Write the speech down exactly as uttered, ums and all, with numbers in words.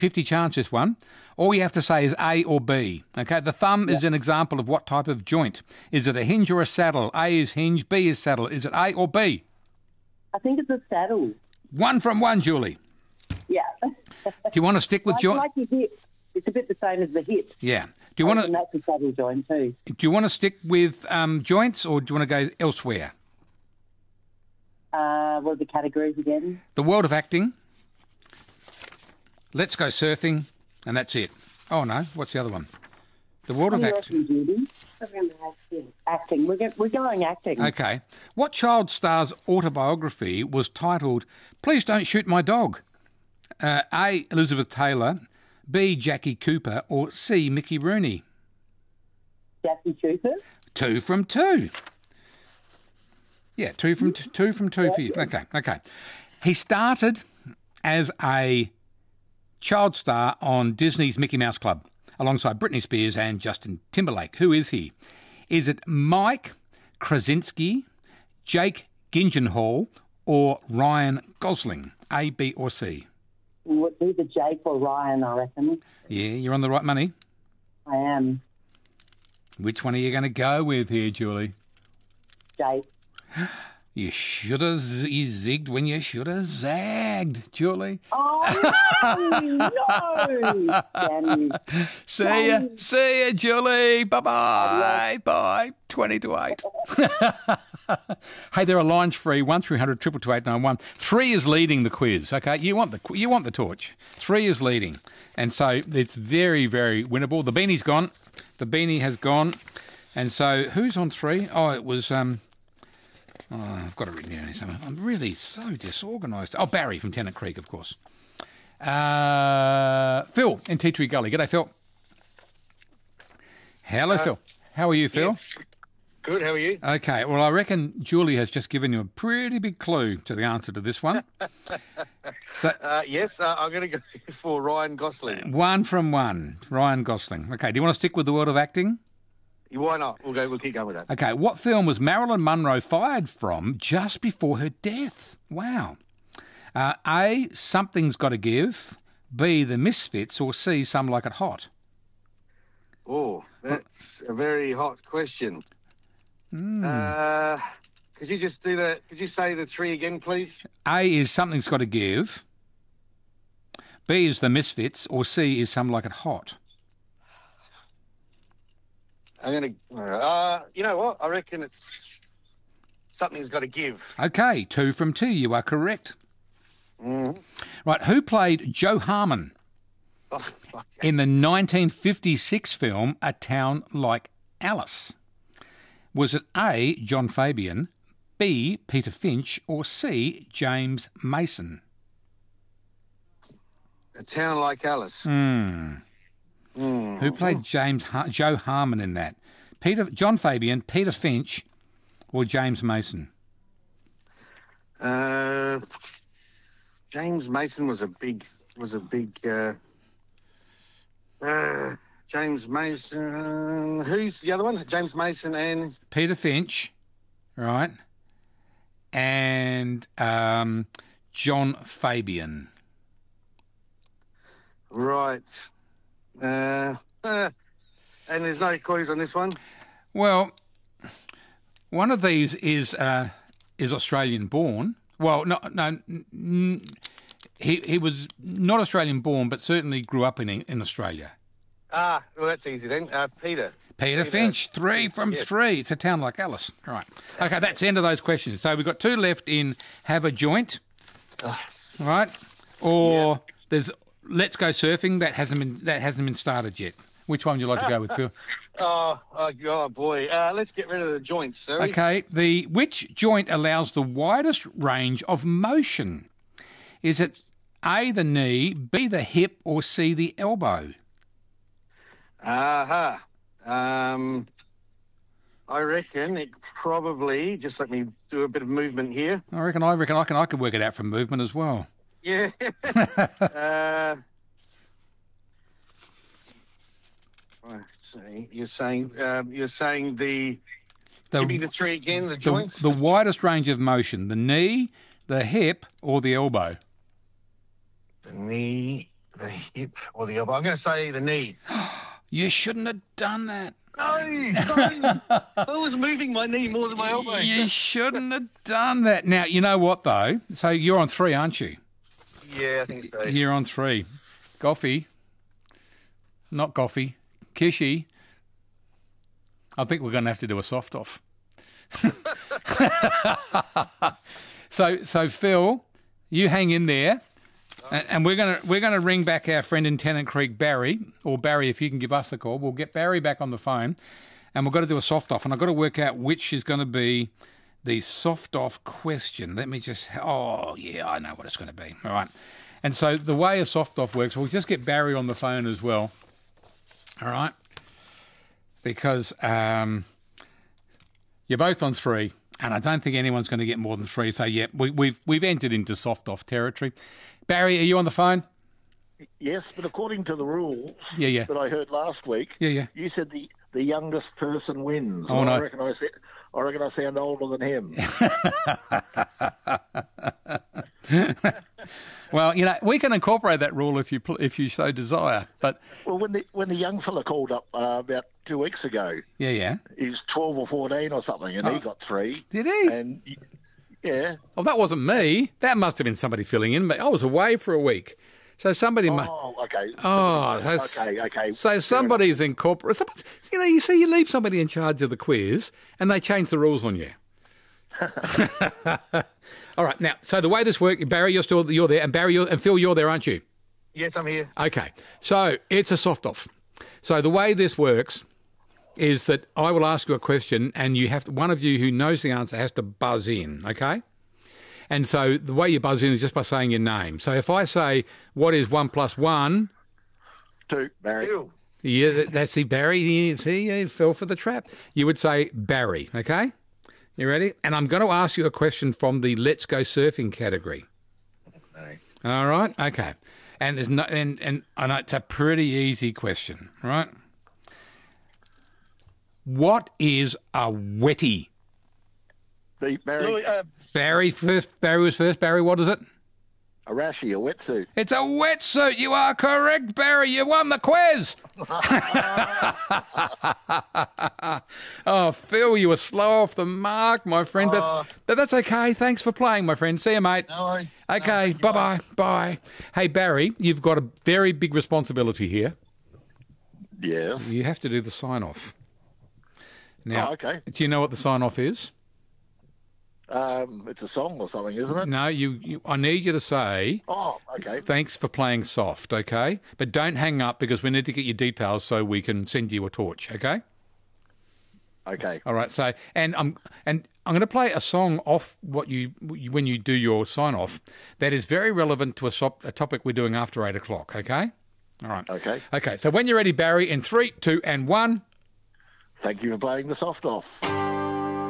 fifty chance this one. All you have to say is A or B. Okay, the thumb yeah. is an example of what type of joint. Is it a hinge or a saddle? A is hinge, B is saddle. Is it A or B? I think it's a saddle. One from one, Julie. Yeah. Do you want to stick with like, joint? Like your hip. It's a bit the same as the hip. Yeah. Do you want to? And that's a saddle joint too. Do you want to stick with um, joints, or do you want to go elsewhere? Uh, what are the categories again? The world of acting. Let's go surfing, and that's it. Oh no, what's the other one? The world of acting. Acting. We're, go- we're going acting. Okay. What child star's autobiography was titled "Please Don't Shoot My Dog"? Uh, A. Elizabeth Taylor, B. Jackie Cooper, or C. Mickey Rooney? Jackie Cooper. Two from two. Yeah, two from t- two from two for you. Okay, okay. He started as a child star on Disney's Mickey Mouse Club alongside Britney Spears and Justin Timberlake. Who is he? Is it Mike Krasinski, Jake Gyllenhaal, or Ryan Gosling? A, B, or C? Would either Jake or Ryan, I reckon. Yeah, you're on the right money. I am. Which one are you going to go with here, Julie? Jake. You should have z- you zigged when you should have zagged, Julie. Oh, no, no. Damn you. See Damn ya, you. see ya, Julie. Bye-bye, bye. twenty to eight. Hey, there are lines free, one three hundred two two two eight nine one. Three is leading the quiz, okay? You want the you want the torch. Three is leading. And so it's very, very winnable. The beanie's gone. The beanie has gone. And so who's on three? Oh, it was... um. Oh, I've got it written down somewhere. I'm really so disorganised. Oh, Barry from Tennant Creek, of course. Uh, Phil in Tea Tree Gully. G'day, Phil. Hello, uh, Phil. How are you, Phil? Yes. Good, how are you? Okay, well, I reckon Julie has just given you a pretty big clue to the answer to this one. so, uh, yes, uh, I'm going to go for Ryan Gosling. One from one, Ryan Gosling. Okay, do you want to stick with the world of acting? Why not? We'll go. We'll keep going with that. Okay, what film was Marilyn Monroe fired from just before her death? Wow. Uh, A, Something's Gotta Give. B, The Misfits. Or C, Some Like It Hot. Oh, that's a very hot question. Mm. Uh, could you just do the? Could you say the three again, please? A is Something's Gotta Give. B is The Misfits. Or C is Some Like It Hot. I'm going to, uh, you know what? I reckon it's Something's Got to Give. Okay, two from two. You are correct. Mm. Right, who played Joe Harmon Oh, okay. in the nineteen fifty-six film A Town Like Alice? Was it A, John Fabian, B, Peter Finch, or C, James Mason? A Town Like Alice. Hmm. Mm. Who played James Har- Joe Harmon in that? Peter, John Fabian, Peter Finch, or James Mason? Uh, James Mason was a big, was a big. Uh, uh, James Mason. Who's the other one? James Mason and Peter Finch, right? And um, John Fabian. Right. Uh, uh, and there's no clues on this one? Well, one of these is uh, is Australian born. Well, no, no, n- he he was not Australian born, but certainly grew up in in Australia. Ah, well, that's easy then. Uh, Peter. Peter, Peter Finch, three Finch, from yes. three. It's A Town Like Alice. All right. Okay, that's the end of those questions. So we've got two left in Have a Joint, Uh, right? Or yeah. there's Let's Go Surfing. That hasn't been that hasn't been started yet. Which one would you like to go with, Phil? Oh, oh, oh boy. Uh, let's get rid of the joints, sorry. Okay. The which joint allows the widest range of motion? Is it A, the knee, B, the hip, or C, the elbow? Aha. Um, I reckon it probably, just let me do a bit of movement here. I reckon. I reckon. I can. I can work it out from movement as well. Yeah. uh, let's see. You're saying um, you're saying the, The- give me the three again. The The, joints. the widest range of motion: the knee, the hip, or the elbow. The knee, the hip or the elbow. I'm going to say the knee. You shouldn't have done that. No, no. I was moving my knee more than my elbow. You shouldn't have done that. Now, you know what, though? So you're on three, aren't you? Yeah, I think so. You're on three. Goffy. Not Goffy. Kishy. I think we're going to have to do a soft off. so, so Phil, you hang in there. And, and we're gonna we're gonna ring back our friend in Tennant Creek, Barry, or Barry, if you can give us a call. We'll get Barry back on the phone, and we've got to do a soft off. And I've got to work out which is going to be the soft off question. Let me just. Oh yeah, I know what it's going to be. All right. And so the way a soft off works, we'll just get Barry on the phone as well. All right. Because um, you're both on three, and I don't think anyone's going to get more than three. So yeah, we, we've we've entered into soft off territory. Barry, are you on the phone? Yes, but according to the rules yeah, yeah. that I heard last week, yeah, yeah. you said the, the youngest person wins. Oh, no. I reckon I, said, I reckon I sound older than him. Well, you know, we can incorporate that rule if you if you so desire. But well, when the when the young fella called up uh, about two weeks ago, yeah, yeah, he was twelve or fourteen or something, and oh. he got three. Did he? And yeah. Oh, that wasn't me. That must have been somebody filling in. I was away for a week, so somebody. Oh, mu- okay. Oh, okay, okay. So somebody's incorporated. You know, you see, you leave somebody in charge of the quiz, and they change the rules on you. All right, now, so the way this works, Barry, you're still you're there, and Barry you're, and Phil, you're there, aren't you? Yes, I'm here. Okay, so it's a soft off. So the way this works is that I will ask you a question, and you have to, one of you who knows the answer has to buzz in. Okay, and so the way you buzz in is just by saying your name. So if I say, "What is one plus one?" Two, Barry. Two. Yeah, that's the Barry. You see, you fell for the trap. You would say Barry. Okay. You ready? And I'm going to ask you a question from the Let's Go Surfing category. Okay. All right? Okay. And there's no, and, and I know it's a pretty easy question, right? What is a wetty? Beat Barry. Louis, uh, Barry first. Barry was first. Barry, what is it? A rashy, a wetsuit. It's a wetsuit. You are correct, Barry. You won the quiz. Oh, Phil, you were slow off the mark, my friend. But, Oh. but that's okay. Thanks for playing, my friend. See you, mate. no worries. Okay, No, bye-bye. Bye. Hey, Barry, you've got a very big responsibility here. Yes. You have to do the sign-off. Now, Oh, okay. do you know what the sign-off is? Um, it's a song or something, isn't it? No, you, you. I need you to say, Oh, okay. thanks for playing soft, okay? But don't hang up because we need to get your details so we can send you a torch, okay? Okay. All right. So, and I'm and I'm going to play a song off what you when you do your sign off that is very relevant to a, sop, a topic we're doing after eight o'clock. Okay. All right. Okay. Okay. So when you're ready, Barry, in three, two, and one. Thank you for playing the soft off.